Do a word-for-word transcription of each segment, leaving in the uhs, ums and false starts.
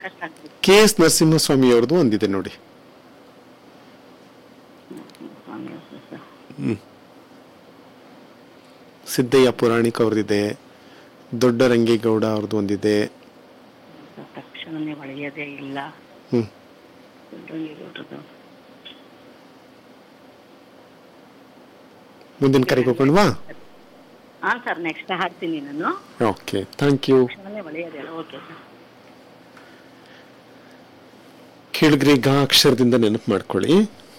ಕಷ್ಟ ಆಗ್ತದೆ. K S Narasimhaswamy ಅವ್ರದ್ದು ಒಂದಿದೆ ನೋಡಿ. ಹ್ಮ್ ಸಿದ್ದಯ್ಯ ಪುರಾಣಿಕ್ ಅವ್ರದ್ದಿದೆ, ದೊಡ್ಡ ರಂಗೇಗೌಡ ಅವ್ರದ್ದು ಒಂದಿದೆ. ತಕ್ಷಣನೇ ಒಳೆಯದೇ ಇಲ್ಲ. ಹ್ಮ್ ರಂಗೇಗೌಡರದು ಮುಂದಿನ ಕರೆಗೆ ಹೋಗೋಣವಾ? ಹಾ ಸರ್, ನೆಕ್ಸ್ಟ್ ಹಾಡ್ತೀನಿ ನಾನು. Okay, thank you. ತಕ್ಷಣನೇ ಒಳೆಯದೇ ಇಲ್ಲ. Okay sir. ಕೇಳಿದ್ರಿ, ಗಾ ಅಕ್ಷರದಿಂದ ನೆನಪು ಮಾಡ್ಕೊಳ್ಳಿ.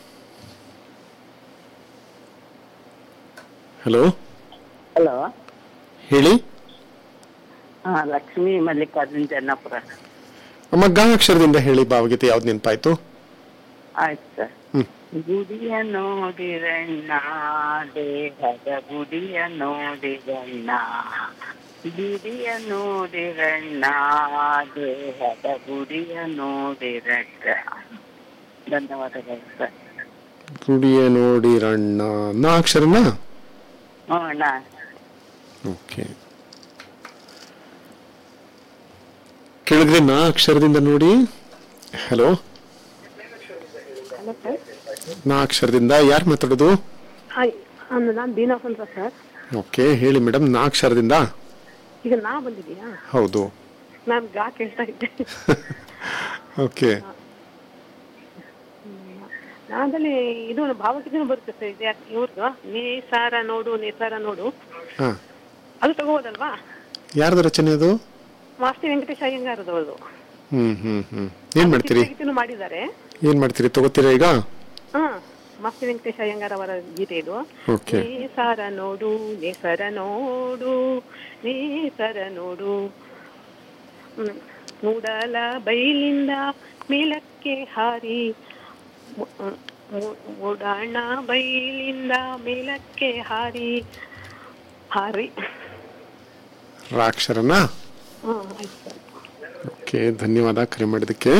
ಹಲೋ ಹಲೋ, ಹೇಳಿ. ಹಾ, ಲಕ್ಷ್ಮೀ ಮಲ್ಲಿಕಾರ್ಜುನ್ ಜನ್ನಾಪುರ. ಅಮ್ಮ, ಗಾ ಅಕ್ಷರದಿಂದ ಹೇಳಿ ಭಾವಗೀತೆ ಯಾವ್ದು ನೆನಪಾಯ್ತು? ಆಯ್ತು ಸರ್. ಹ್ಮ್ ಗುಡಿಯ ನೋಡಿರಣ್ಣ, ದೇಹದ ಗುಡಿಯ ನೋಡಿರಣ್ಣ, ಗುಡಿಯ ನೋಡಿರಣ್ಣ, ದೇಹದ ಗುಡಿಯ ನೋಡಿರಣ್ಣ. ಧನ್ಯವಾದಗಳು ಸರ್. ಗುಡಿಯ ನೋಡಿರಣ್ಣ, ನಾ ಅಕ್ಷರನ? ಹ್ಞೂ ಅಣ್ಣ. ಓಕೆ, ಕೇಳಿದ್ರೆ ನಾ ಅಕ್ಷರದಿಂದ ನೋಡಿ. Hello, hello sir. ನಾ ಅಕ್ಷರದಿಂದ ಯಾರು ಮಾತಾಡೋದು? ಹಾಯ್, ನಾನು ದೀನಾಫ್ ಅಂತ ಸರ್. ಓಕೆ, ಹೇಳಿ ಮೇಡಮ್. ನಾ ಅಕ್ಷರದಿಂದ ಈಗ ನಾ ಬಂದಿದೀಯಾ? ಹೌದು. ನಾನು ಗಾ ಕೇಳ್ತಾ ಇದ್ದೆ. ಓಕೆ, ನಾದಲ್ಲಿ ಇದು ಭಾವಗೀತೆನೂ ಬರುತ್ತೆ ಸರ್. ಇದು ಇವ್ರದ್ದು ನೇಸಾರ ನೋಡು ನೇಸಾರ ನೋಡು, ಹಾ, ಅದು ತಗೋಬೋದಲ್ವಾ? ಯಾರ್ದು ರಚನೆ ಅದು? ಮಾಸ್ತಿ ವೆಂಕಟೇಶ್ ಅಯ್ಯಂಗಾರದು ಅದು. ಹ್ಮ್ ಹ್ಮ್ ಹ್ಮ್ ಏನ್ ಮಾಡ್ತೀರಿ? ಗೀತೆನೂ ಮಾಡಿದ್ದಾರೆ. ಏನ್ ಮಾಡ್ತೀರಿ, ತಗೋತೀರಾ ಈಗ? ಹಾ, ಮಾಸ್ತಿ ವೆಂಕಟೇಶ್ ಅಯ್ಯಂಗಾರ್ ಅವರ ಗೀತೆ ಇದು. ಓಕೆ, ನೇಸಾರ ನೋಡು ನೇಸರ ನೋಡು ನೇಸರ ನೋಡು, ಮೂಡಲ ಬೈಲಿಂದ ಮೇಲಕ್ಕೆ ಹಾರಿ, ಮೂಡಣ ಬೈಲಿಂದ ಮೇಲಕ್ಕೆ ಹಾರಿ ಹಾರಿ. ರಾಕ್ಷರನ? ಹಾ, ಆಯ್ತು ಸರ್. ಓಕೆ, ಧನ್ಯವಾದ ಕರೆ ಮಾಡಿದ್ದಕ್ಕೆ.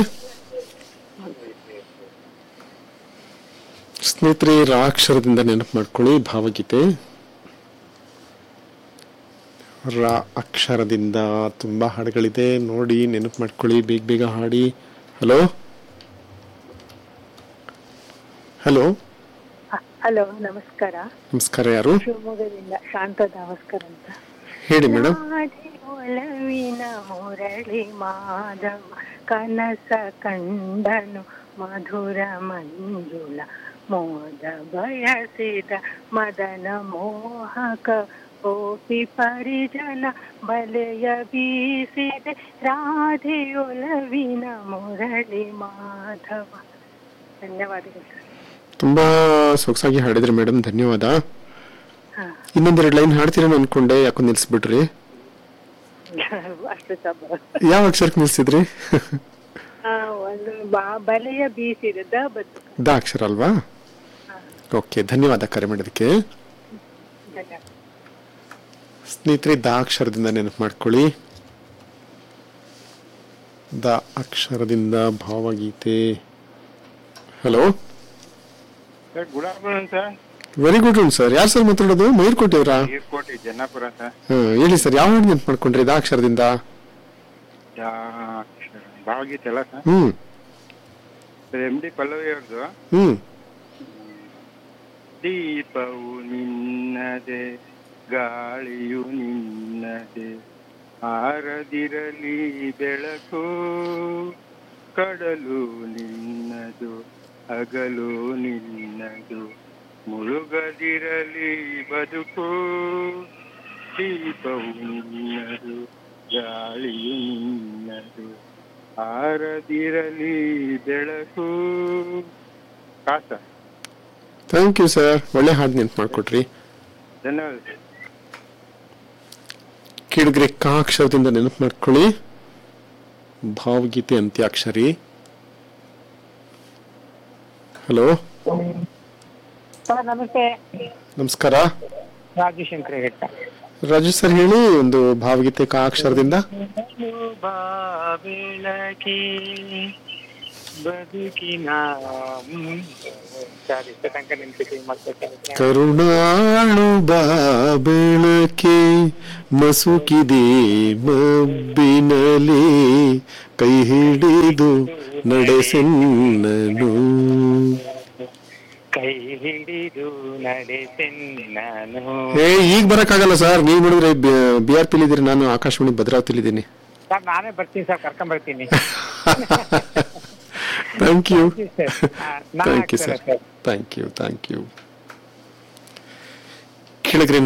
ಸ್ನೇಹಿತರೆ, ರಾಕ್ಷರದಿಂದ ನೆನಪು ಮಾಡ್ಕೊಳ್ಳಿ ಭಾವಗೀತೆ. ರಾ ಅಕ್ಷರದಿಂದ ತುಂಬಾ ಹಾಡುಗಳಿದೆ ನೋಡಿ, ನೆನಪು ಮಾಡ್ಕೊಳ್ಳಿ, ಬೇಗ ಬೇಗ ಹಾಡಿ. ಹಲೋ ಹಲೋ ಹಲೋ, ನಮಸ್ಕಾರ. ನಮಸ್ಕಾರ, ಯಾರು? ಶಿವಮೊಗ್ಗದಿಂದ ಶಾಂತ ದಾವಸ್ಕರ್ ಅಂತ. ಹೇಳಿ ಮೇಡಮ್. ಒಲವಿನ ಮುರಳಿ ಮಾಧವ ಕನಸ ಕಂಡನು, ಮಧುರ ಮಂಜುಳ ಮೋದ ಬಯಸಿದ ಮದನ ಮೋಹಕ ಗೋಪಿ ಪರಿಜನ ಬಲೆಯ ಬೀಸಿದೆ, ರಾಧೆಯೊಲವಿನ ಮುರಳಿ ಮಾಧವ. ಧನ್ಯವಾದಗಳು ಸರ್. ತುಂಬಾ ಸೊಗಸಾಗಿ ಹಾಡಿದ್ರಿ ಮೇಡಮ್, ಧನ್ಯವಾದ. ಹಾ, ಇನ್ನೊಂದೆರಡು ಲೈನ್ ಹಾಡ್ತೀರೇನೋ ಅನ್ಕೊಂಡೆ, ಯಾಕೋ ನಿಲ್ಸ್ಬಿಟ್ರಿ. ಅಷ್ಟು ಸಬ. ಯಾವ ಅಕ್ಷರಕ್ಕೆ ನಿಲ್ಸಿದ್ರಿ? ಒಂದು ಬಲೆಯ ಬೀಸಿದೆ, ದ ಬದ್. ದ ಅಕ್ಷರ ಅಲ್ವಾ? ಓಕೆ, ಧನ್ಯವಾದ ಕರೆ ಮಾಡಿದಕ್ಕೆ. ಧನ್ಯವಾದ ಸ್ನೇಹಿತರೆ, ದ ಅಕ್ಷರದಿಂದ ನೆನಪು ಮಾಡ್ಕೊಳ್ಳಿ. ದ ಅಕ್ಷರದಿಂದ ಭಾವಗೀತೆ. Hello, good afternoon sir. Very good ಉಂಟು ಸರ್. ಯಾರು ಸರ್ ಮಾತಾಡೋದು? ಮೈರ್ಕೋಟಿ ಅವರಾ? ಏರ್ಕೋಟಿ ಜನ್ನಾಪುರ ಸರ್. ಹ್ಮ್, ಹೇಳಿ ಸರ್, ಯಾವ ಹಾಡು ನೆನಪು ಮಾಡ್ಕೊಂಡ್ರಿ ದ ಅಕ್ಷರದಿಂದ? ಭಾವಗೀತೆ ಅಲ್ಲ ಸರ್? ಹ್ಮ್ ಎಂ ಡಿ ಪಲ್ಲವಿ ಅವ್ರದ್ದು. ಹ್ಮ್ ದೀಪವು ನಿನ್ನದೆ ಗಾಳಿಯು ನಿನ್ನದೆ, ಆರದಿರಲಿ ಬೆಳಕು, ಕಡಲು ನಿನ್ನದು ಹಗಲು ನಿನ್ನದು, ಮುಳುಗದಿರಲಿ ಬದುಕು, ದೀಪವು ನಿನ್ನದು ಗಾಳಿಯು ನಿನ್ನದು, ಆರದಿರಲಿ ಬೆಳಕು. ಕಾಸ. ಥ್ಯಾಂಕ್ ಯು ಸರ್, ಒಳ್ಳೆ ಹಾಡು ನೆನಪು ಮಾಡ್ಕೊಟ್ರಿ. ಧನ್ಯವಾದ ಸರ್. ಕೇಳಿದ್ರೆ ಕಾ ಅಕ್ಷರದಿಂದ ನೆನಪು ಮಾಡ್ಕೊಳ್ಳಿ. ಭಾವಗೀತೆ ಅಂತ್ಯಾಕ್ಷರಿ. ಹಲೋ, ನಮಸ್ತೆ. ನಮಸ್ಕಾರ. ರಾಜಶಂಕರ ಹೆಟ್ಟ. ರಾಜು ಸರ್, ಹೇಳಿ ಒಂದು ಭಾವಗೀತೆ ಕಾ ಅಕ್ಷರದಿಂದ. ಬೆಳಕಿ ಬದುಕಿನ ಸರ್ ಇಷ್ಟ ತನಕ ನಿಂತಿದ್ದೀವಿ ಮತ್ತೆ ಕರುಣಾಳು ಬಾ ಬೆಳಕೆ ಮಸುಕಿದೆ ಮಬ್ಬಿನಲಿ ಕೈ ಹಿಡಿದು ನಡೆಸೆನ್ನನು. ಕೈ ಹಿಡಿದು ನಡೆಸೆನ್ನನು. ಏ ಈಗ ಬರಕ್ಕಾಗಲ್ಲ ಸರ್, ನೀವು ನೋಡಿದ್ರೆ ಬಿ ಆರ್ ಪಿಲಿ ಇದ್ದೀರಿ, ನಾನು ಆಕಾಶವಾಣಿ ಭದ್ರಾವತಿಲಿದ್ದೀನಿ. ಸರ್ ನಾನೇ ಬರ್ತೀನಿ ಸರ್, ಕರ್ಕೊಂಡ್ ಬರ್ತೀನಿ. ಥ್ಯಾಂಕ್ ಯು ನಾ thank you sir, thank you thank you. ಕೆಳಗರೆ